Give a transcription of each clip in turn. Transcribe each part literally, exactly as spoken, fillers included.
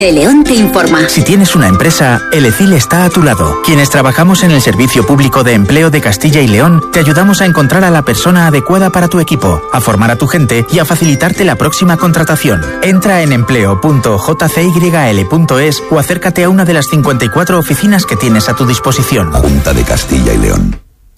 El León te informa. Si tienes una empresa, el E C I L está a tu lado. Quienes trabajamos en el Servicio Público de Empleo de Castilla y León, te ayudamos a encontrar a la persona adecuada para tu equipo, a formar a tu gente y a facilitarte la próxima contratación. Entra en empleo punto j c y l punto e s o acércate a una de las cincuenta y cuatro oficinas que tienes a tu disposición. Junta de Castilla y León.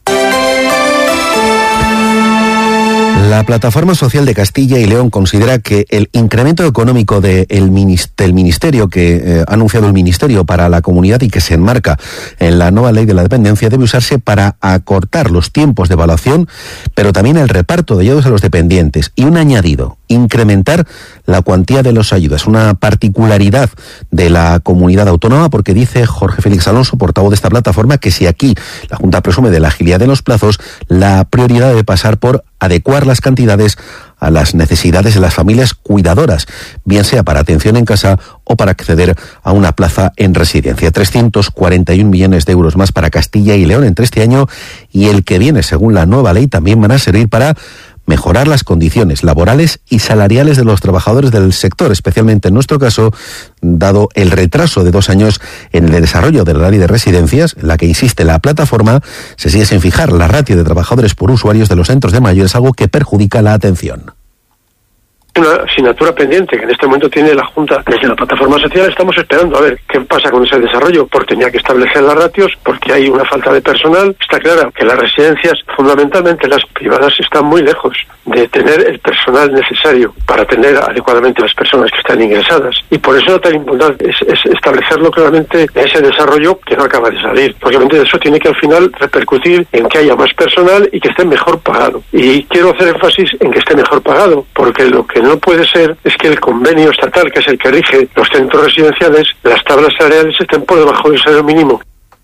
La Plataforma Social de Castilla y León considera que el incremento económico de el del Ministerio que eh, ha anunciado el Ministerio para la comunidad y que se enmarca en la nueva ley de la dependencia debe usarse para acortar los tiempos de evaluación, pero también el reparto de ayudas a los dependientes. Y un añadido, incrementar la cuantía de las ayudas, una particularidad de la comunidad autónoma, porque dice Jorge Félix Alonso, portavoz de esta plataforma, que si aquí la Junta presume de la agilidad de los plazos, la prioridad debe pasar por adecuar las cantidades a las necesidades de las familias cuidadoras, bien sea para atención en casa o para acceder a una plaza en residencia. trescientos cuarenta y un millones de euros más para Castilla y León entre este año y el que viene, según la nueva ley, también van a servir para mejorar las condiciones laborales y salariales de los trabajadores del sector, especialmente en nuestro caso, dado el retraso de dos años en el desarrollo de la ley de residencias, en la que insiste la plataforma, se sigue sin fijar la ratio de trabajadores por usuarios de los centros de mayores, algo que perjudica la atención. Una asignatura pendiente que en este momento tiene la Junta desde la Plataforma Social. Estamos esperando a ver qué pasa con ese desarrollo, porque tenía que establecer las ratios, porque hay una falta de personal. Está claro que las residencias, fundamentalmente las privadas, están muy lejos de tener el personal necesario para atender adecuadamente a las personas que están ingresadas. Y por eso tan importante es, es establecerlo claramente ese desarrollo que no acaba de salir. Obviamente eso tiene que al final repercutir en que haya más personal y que esté mejor pagado. Y quiero hacer énfasis en que esté mejor pagado, porque lo que no puede ser es que el convenio estatal, que es el que rige los centros residenciales, las tablas salariales estén por debajo del salario mínimo.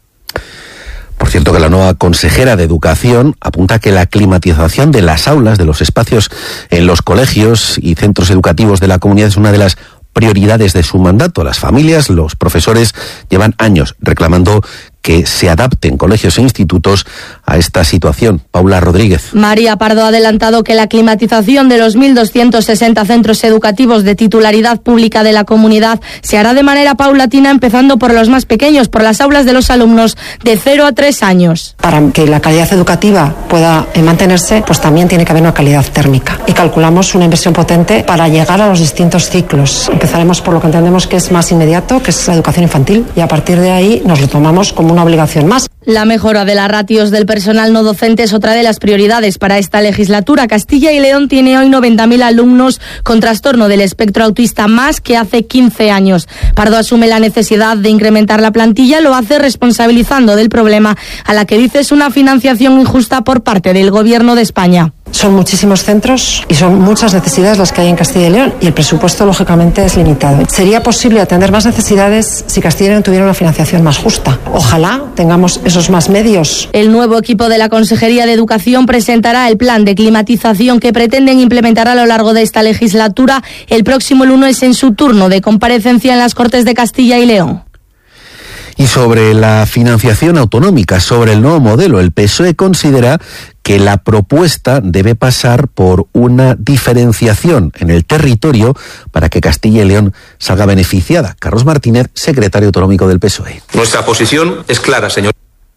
Por cierto, que la nueva consejera de Educación apunta que la climatización de las aulas, de los espacios en los colegios y centros educativos de la comunidad es una de las prioridades de su mandato. Las familias, los profesores llevan años reclamando que se adapten colegios e institutos a esta situación. Paula Rodríguez. María Pardo ha adelantado que la climatización de los mil doscientos sesenta centros educativos de titularidad pública de la comunidad se hará de manera paulatina, empezando por los más pequeños, por las aulas de los alumnos de cero a tres años. Para que la calidad educativa pueda mantenerse, pues también tiene que haber una calidad térmica. Y calculamos una inversión potente para llegar a los distintos ciclos. Empezaremos por lo que entendemos que es más inmediato, que es la educación infantil, y a partir de ahí nos lo tomamos como una obligación más. La mejora de las ratios del personal no docente es otra de las prioridades para esta legislatura. Castilla y León tiene hoy noventa mil alumnos con trastorno del espectro autista, más que hace quince años. Pardo asume la necesidad de incrementar la plantilla, lo hace responsabilizando del problema a la que dice es una financiación injusta por parte del Gobierno de España. Son muchísimos centros y son muchas necesidades las que hay en Castilla y León, y el presupuesto lógicamente es limitado. Sería posible atender más necesidades si Castilla y León tuviera una financiación más justa. Ojalá tengamos esos más medios. El nuevo equipo de la Consejería de Educación presentará el plan de climatización que pretenden implementar a lo largo de esta legislatura. El próximo lunes es en su turno de comparecencia en las Cortes de Castilla y León. Y sobre la financiación autonómica, sobre el nuevo modelo, el P S O E considera que la propuesta debe pasar por una diferenciación en el territorio para que Castilla y León salga beneficiada. Carlos Martínez, secretario autonómico del P S O E. Nuestra posición es clara, señor.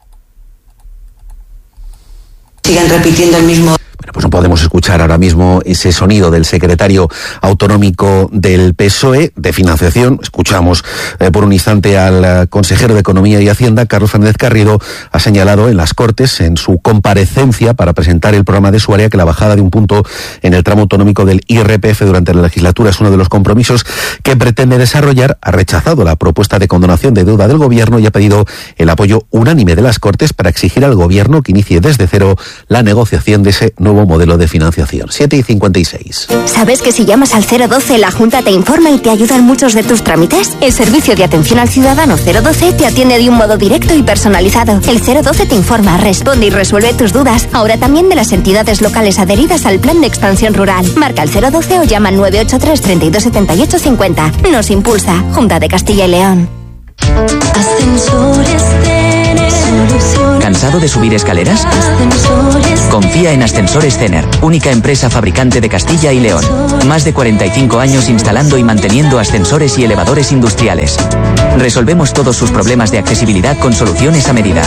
Siguen repitiendo el mismo. Bueno, pues no podemos escuchar ahora mismo ese sonido del secretario autonómico del P S O E de financiación. Escuchamos eh, por un instante al uh, consejero de Economía y Hacienda, Carlos Fernández Carrido, ha señalado en las Cortes, en su comparecencia para presentar el programa de su área, que la bajada de un punto en el tramo autonómico del I R P F durante la legislatura es uno de los compromisos que pretende desarrollar. Ha rechazado la propuesta de condonación de deuda del Gobierno y ha pedido el apoyo unánime de las Cortes para exigir al Gobierno que inicie desde cero la negociación de ese nuevo modelo de financiación. siete y cincuenta y seis. ¿Sabes que si llamas al cero doce la Junta te informa y te ayuda en muchos de tus trámites? El servicio de atención al ciudadano cero doce te atiende de un modo directo y personalizado. El cero doce te informa, responde y resuelve tus dudas. Ahora también de las entidades locales adheridas al Plan de Expansión Rural. Marca el cero doce o llama al nueve ocho tres, treinta y dos, setenta y ocho, cincuenta. Nos impulsa Junta de Castilla y León. Ascensores Tenes. ¿Cansado de subir escaleras? Confía en Ascensores Cener, única empresa fabricante de Castilla y León. Más de cuarenta y cinco años instalando y manteniendo ascensores y elevadores industriales. Resolvemos todos sus problemas de accesibilidad con soluciones a medida.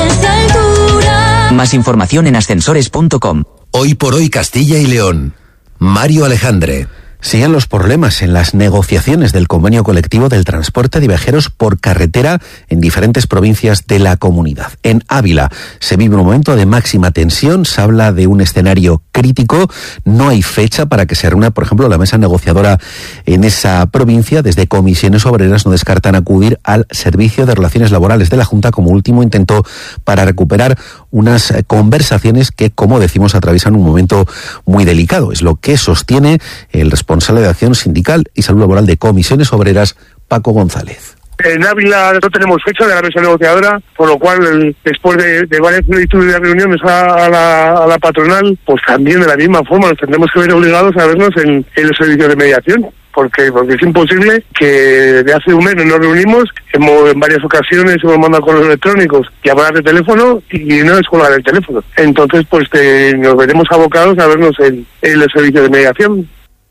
Más información en ascensores punto com. Hoy por hoy Castilla y León. Mario Alejandre. Siguen los problemas en las negociaciones del convenio colectivo del transporte de viajeros por carretera en diferentes provincias de la comunidad. En Ávila se vive un momento de máxima tensión, se habla de un escenario crítico, no hay fecha para que se reúna, por ejemplo, la mesa negociadora en esa provincia. Desde Comisiones Obreras no descartan acudir al Servicio de Relaciones Laborales de la Junta como último intento para recuperar unas conversaciones que, como decimos, atraviesan un momento muy delicado. Es lo que sostiene el responsable de Acción Sindical y Salud Laboral de Comisiones Obreras, Paco González. En Ávila no tenemos fecha de la mesa negociadora, por lo cual, el, después de, de varias solicitudes de reuniones a, a, la, a la patronal, pues también de la misma forma nos tendremos que ver obligados a vernos en, en los servicios de mediación. Porque, porque es imposible que de hace un mes nos reunimos, hemos, en varias ocasiones hemos mandado correos electrónicos, llamar de teléfono y no es colgar el teléfono. Entonces, pues te, nos veremos abocados a vernos en, en los servicios de mediación.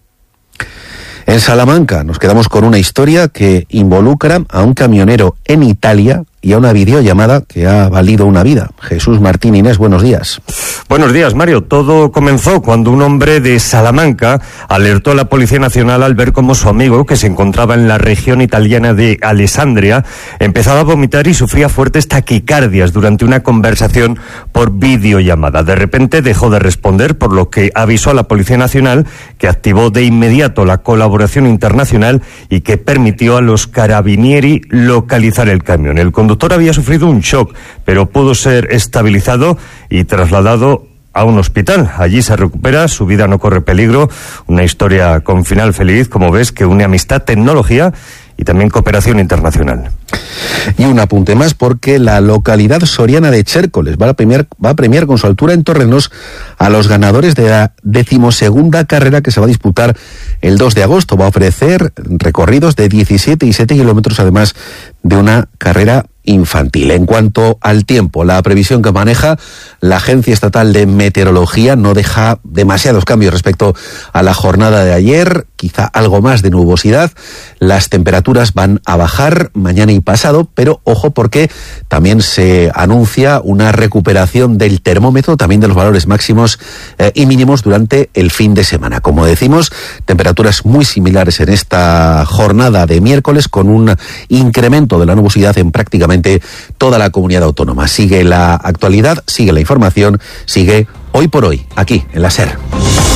En Salamanca nos quedamos con una historia que involucra a un camionero en Italia y a una videollamada que ha valido una vida. Jesús Martín Inés, buenos días. Buenos días, Mario. Todo comenzó cuando un hombre de Salamanca alertó a la Policía Nacional al ver cómo su amigo, que se encontraba en la región italiana de Alessandria, empezaba a vomitar y sufría fuertes taquicardias durante una conversación por videollamada. De repente dejó de responder, por lo que avisó a la Policía Nacional, que activó de inmediato la colaboración internacional y que permitió a los carabinieri localizar el camión. El conductor había sufrido un shock, pero pudo ser estabilizado y trasladado a un hospital. Allí se recupera, su vida no corre peligro. Una historia con final feliz, como ves, que une amistad, tecnología y también cooperación internacional. Y un apunte más, porque la localidad soriana de Chércoles va a premiar, va a premiar con su altura en terrenos a los ganadores de la decimosegunda carrera que se va a disputar el dos de agosto. Va a ofrecer recorridos de diecisiete y siete kilómetros, además de una carrera infantil. En cuanto al tiempo, la previsión que maneja la Agencia Estatal de Meteorología no deja demasiados cambios respecto a la jornada de ayer, quizá algo más de nubosidad. Las temperaturas van a bajar mañana y pasado, pero ojo, porque también se anuncia una recuperación del termómetro, también de los valores máximos eh, y mínimos durante el fin de semana. Como decimos, temperaturas muy similares en esta jornada de miércoles, con un incremento de la nubosidad en prácticamente toda la comunidad autónoma. Sigue la actualidad, sigue la información, sigue Hoy por Hoy, aquí en la SER.